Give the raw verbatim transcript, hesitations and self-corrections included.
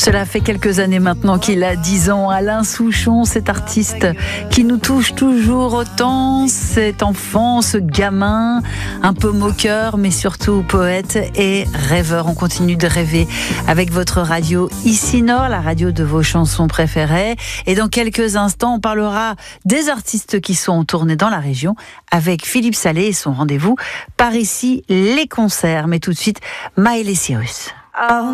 Cela fait quelques années maintenant qu'il a dix ans. Alain Souchon, cet artiste qui nous touche toujours autant, cet enfant, ce gamin, un peu moqueur, mais surtout poète et rêveur. On continue de rêver avec votre radio Ici Nord, la radio de vos chansons préférées. Et dans quelques instants, on parlera des artistes qui sont en tournée dans la région avec Philippe Salé et son rendez-vous par ici, les concerts. Mais tout de suite, Miley Cyrus.